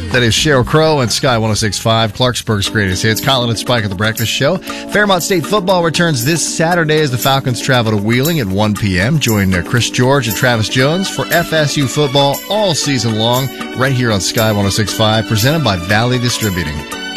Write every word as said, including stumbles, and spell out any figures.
That is Sheryl Crow and Sky one oh six point five, Clarksburg's greatest hits. Colin and Spike at the Breakfast Show. Fairmont State football returns this Saturday as the Falcons travel to Wheeling at one p.m. Join uh, Chris George and Travis Jones for F S U football all season long, right here on Sky one oh six point five, presented by Valley Distributing.